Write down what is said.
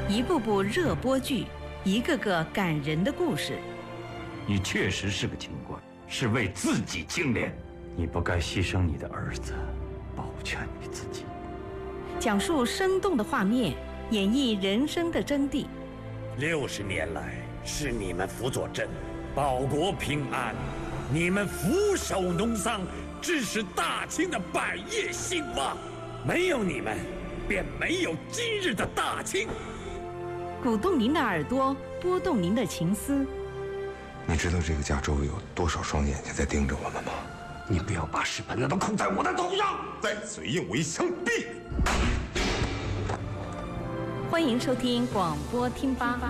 一部部热播剧，一个个感人的故事。 你确实是个清官，是为自己清廉。你不该牺牲你的儿子，保全你自己。 讲述生动的画面，演绎人生的真谛。 60年来，是你们辅佐朕，保国平安；你们俯首农桑，致使大清的百业兴旺。没有你们，便没有今日的大清。 鼓动您的耳朵，拨动您的情思。 你知道这个家周围有多少双眼睛在盯着我们吗？ 你不要把屎盆子都扣在我的头上！ 再嘴硬，我一枪毙！ 欢迎收听广播听吧。